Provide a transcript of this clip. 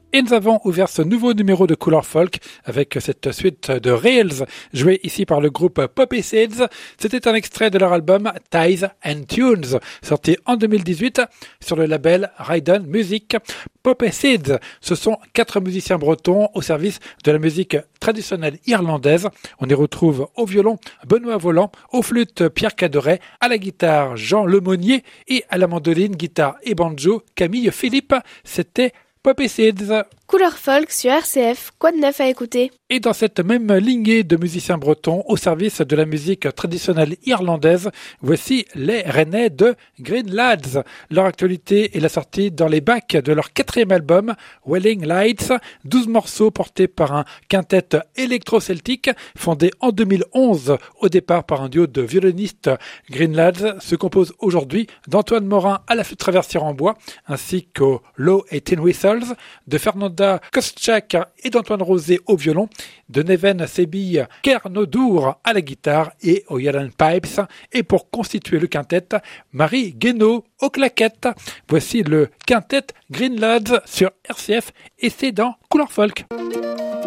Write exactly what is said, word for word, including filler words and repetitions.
Et nous avons ouvert ce nouveau numéro de Couleur Folk avec cette suite de Reels jouée ici par le groupe Poppy Seeds. C'était un extrait de leur album Ties and Tunes, sorti en deux mille dix-huit sur le label Raiden Music. Poppy Seeds, ce sont quatre musiciens bretons au service de la musique traditionnelle irlandaise. On y retrouve au violon Benoît Volant, aux flûtes Pierre Caderet, à la guitare Jean Lemonnier et à la mandoline, guitare et banjo Camille Philippe. C'était Poppy Seeds. Couleur folk sur R C F, quoi de neuf à écouter? Et dans cette même lignée de musiciens bretons au service de la musique traditionnelle irlandaise, voici les Rennais de Green Lads. Leur actualité est la sortie dans les bacs de leur quatrième album, Welling Lights, douze morceaux portés par un quintet électro-celtique fondé en deux mille onze au départ par un duo de violonistes. Green Lads se compose aujourd'hui d'Antoine Morin à la flûte traversière en bois, ainsi qu'au Low et Tin Whistles, de Fernanda Kostchak et d'Antoine Rosé au violon, de Neven Sebille Kernodour à la guitare et au Yallen Pipes, et pour constituer le quintet, Marie Guénaud aux claquettes. Voici le quintet Green Lads sur R C F et c'est dans Couleur Folk.